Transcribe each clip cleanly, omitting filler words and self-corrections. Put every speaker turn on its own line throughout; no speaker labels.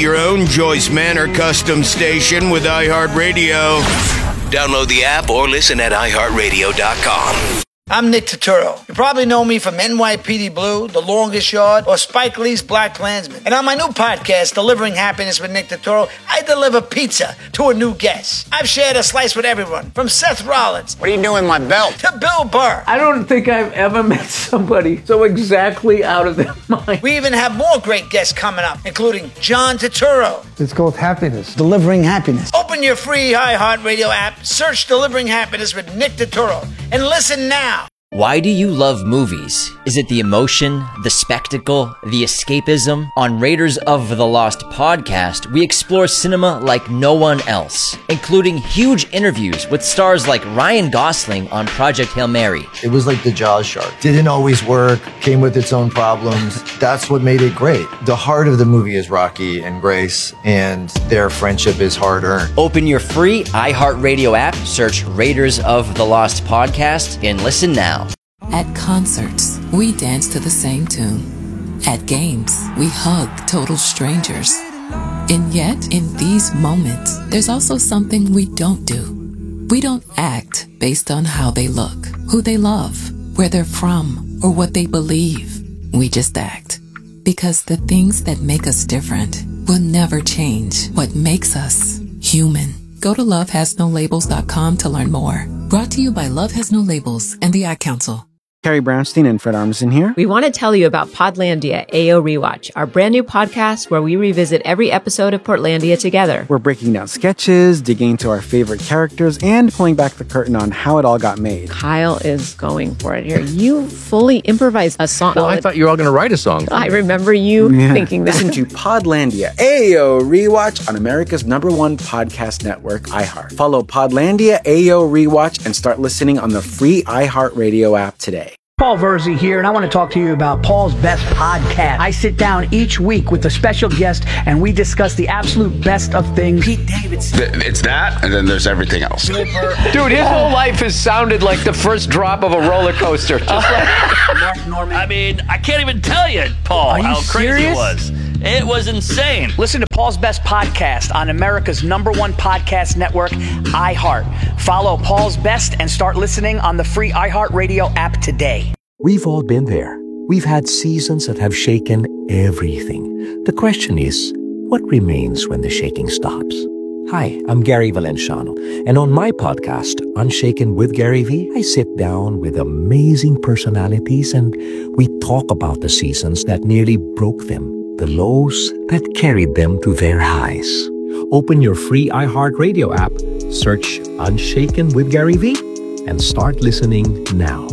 your own Joyce Manor custom station with iHeartRadio. Download the app or listen at iHeartRadio.com.
I'm Nick Turturro. You probably know me from NYPD Blue, The Longest Yard, or Spike Lee's Black Klansman. And on my new podcast, Delivering Happiness with Nick Turturro, I deliver pizza to a new guest. I've shared a slice with everyone, from Seth Rollins.
What are you doing with my belt?
To Bill Burr.
I don't think I've ever met somebody so exactly out of their mind.
We even have more great guests coming up, including John Turturro.
It's called Happiness. Delivering Happiness.
Open your free iHeartRadio app, search Delivering Happiness with Nick Turturro, and listen now.
Why do you love movies? Is it the emotion, the spectacle, the escapism? On Raiders of the Lost podcast, we explore cinema like no one else, including huge interviews with stars like Ryan Gosling on Project Hail Mary.
It was like the Jaws shark. Didn't always work, came with its own problems. That's what made it great. The heart of the movie is Rocky and Grace, and their friendship is hard-earned.
Open your free iHeartRadio app, search Raiders of the Lost podcast, and listen now.
At concerts, we dance to the same tune. At games, we hug total strangers. And yet, in these moments, there's also something we don't do. We don't act based on how they look, who they love, where they're from, or what they believe. We just act. Because the things that make us different will never change what makes us human. Go to lovehasnolabels.com to learn more. Brought to you by Love Has No Labels and the Ad Council.
Carrie Brownstein and Fred Armisen here.
We want to tell you about Podlandia AO Rewatch, our brand new podcast where we revisit every episode of Portlandia together.
We're breaking down sketches, digging into our favorite characters, and pulling back the curtain on how it all got made.
Kyle is going for it here. You fully improvised a song.
Well, I thought you were all going to write a song.
I remember you thinking that.
Listen to Podlandia AO Rewatch on America's #1 podcast network, iHeart. Follow Podlandia AO Rewatch and start listening on the free iHeartRadio app today.
Paul Verzi here, and I want to talk to you about Paul's Best Podcast. I sit down each week with a special guest, and we discuss the absolute best of things. Pete Davidson.
It's that, and then there's everything else.
Dude, his whole life has sounded like the first drop of a roller coaster. Just like
Mark Norman.
I mean, I can't even tell you, Paul, how crazy it was. It was insane.
Listen to Paul's Best Podcast on America's #1 podcast network, iHeart. Follow Paul's Best and start listening on the free iHeartRadio app today.
We've all been there. We've had seasons that have shaken everything. The question is, what remains when the shaking stops? Hi, I'm Gary Valenciano, and on my podcast, Unshaken with Gary V, I sit down with amazing personalities and we talk about the seasons that nearly broke them, the lows that carried them to their highs. Open your free iHeartRadio app, search Unshaken with Gary V, and start listening now.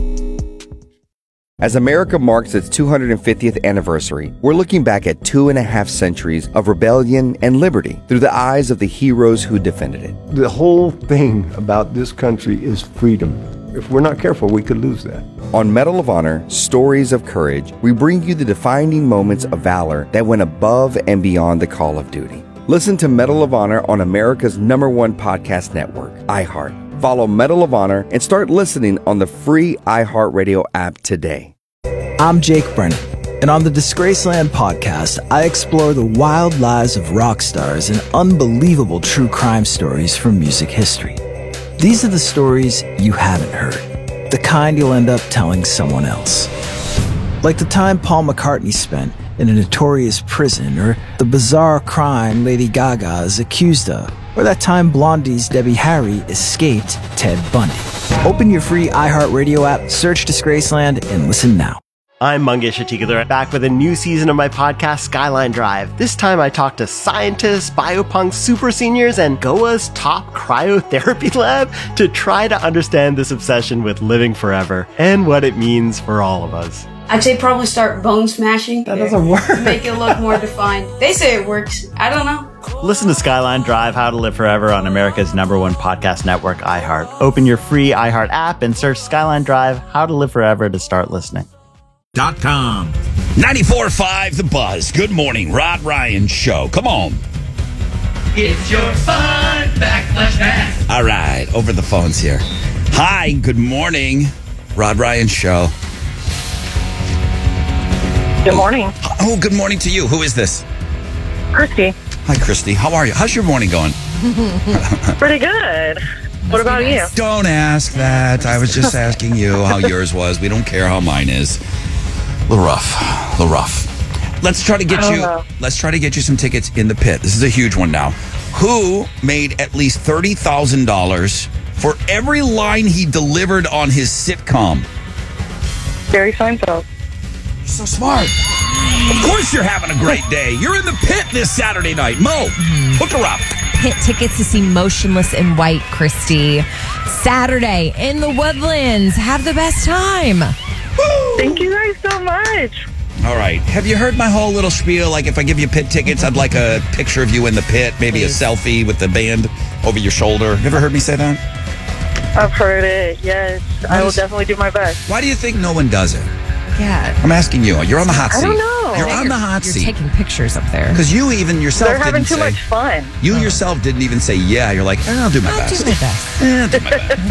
As America marks its 250th anniversary, we're looking back at 2.5 centuries of rebellion and liberty through the eyes of the heroes who defended it.
The whole thing about this country is freedom. If we're not careful, we could lose that.
On Medal of Honor, Stories of Courage, we bring you the defining moments of valor that went above and beyond the call of duty. Listen to Medal of Honor on America's #1 podcast network, iHeart. Follow Medal of Honor and start listening on the free iHeartRadio app today.
I'm Jake Brennan, and on the Disgraceland podcast, I explore the wild lives of rock stars and unbelievable true crime stories from music history. These are the stories you haven't heard, the kind you'll end up telling someone else. Like the time Paul McCartney spent in a notorious prison, or the bizarre crime Lady Gaga is accused of, or that time Blondie's Debbie Harry escaped Ted Bundy. Open your free iHeartRadio app, search Disgraceland, and listen now.
I'm Mangesh Hattikudur, back with a new season of my podcast, Skyline Drive. This time I talk to scientists, biopunk super seniors, and Goa's top cryotherapy lab to try to understand this obsession with living forever and what it means for all of us.
I'd say probably start bone smashing.
That doesn't work.
Make it look more defined. They say it works. I don't know.
Listen to Skyline Drive, How to Live Forever on America's #1 podcast network, iHeart. Open your free iHeart app and search Skyline Drive, How to Live Forever to start listening.
.com. 94.5 The Buzz. Good morning, Rod Ryan Show. Come on.
It's your fun backlash pass.
All right, over the phones here. Hi, good morning, Rod Ryan Show.
Good morning.
Oh, good morning to you. Who is this?
Christy.
Hi, Christy. How are you? How's your morning going?
Pretty good. What about you?
Don't ask that. I was just asking you how yours was. We don't care how mine is. A little rough. Let's try to get you some tickets in the pit. This is a huge one now. Who made at least $30,000 for every line he delivered on his sitcom?
Jerry Seinfeld.
You're so smart. Of course you're having a great day. You're in the pit this Saturday night. Mo, hook her up.
Pit tickets to see Motionless in White, Christy. Saturday in the Woodlands. Have the best time.
Woo! Thank you guys so much.
All right. Have you heard my whole little spiel? Like, if I give you pit tickets, I'd like a picture of you in the pit, maybe a selfie with the band over your shoulder. You ever heard me say that?
I've heard it, yes. I will definitely do my best.
Why do you think no one does it?
Yeah.
I'm asking you. You're on the hot seat.
I don't know.
You're on the hot seat.
You're taking pictures up there.
Because you even yourself
They're having too much fun.
You yourself didn't even say, yeah. You're like, I'll do my best.
Do my best.
I'll do my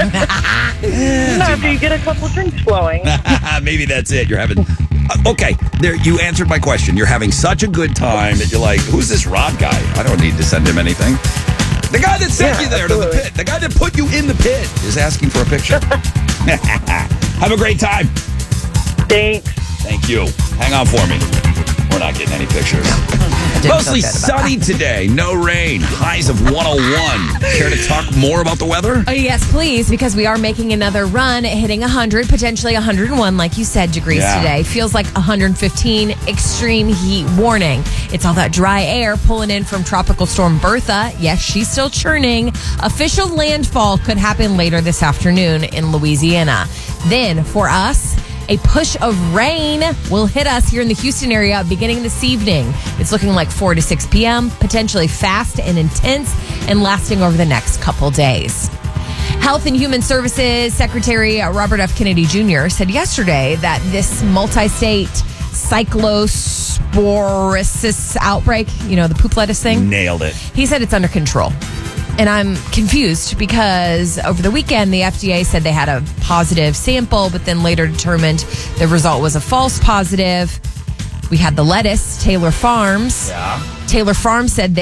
best.
Not after you get a couple drinks flowing.
Maybe that's it. You're having... okay, there. You answered my question. You're having such a good time that you're like, who's this Rod guy? I don't need to send him anything. The guy that sent you there to the pit, the guy that put you in the pit is asking for a picture. Have a great time.
Thanks.
Thank you. Hang on for me. We're not getting any pictures. Mostly sunny today. No rain. Highs of 101. Care to talk more about the weather?
Oh, yes, please, because we are making another run, hitting 100, potentially 101, like you said, degrees today. Feels like 115, extreme heat warning. It's all that dry air pulling in from Tropical Storm Bertha. Yes, she's still churning. Official landfall could happen later this afternoon in Louisiana. Then, for us, a push of rain will hit us here in the Houston area beginning this evening. It's looking like 4 to 6 p.m., potentially fast and intense, and lasting over the next couple days. Health and Human Services Secretary Robert F. Kennedy Jr. said yesterday that this multi-state cyclosporisis outbreak, the poop lettuce thing.
Nailed it.
He said it's under control. And I'm confused because over the weekend, the FDA said they had a positive sample, but then later determined the result was a false positive. We had the lettuce, Taylor Farms.
Yeah.
Taylor Farms said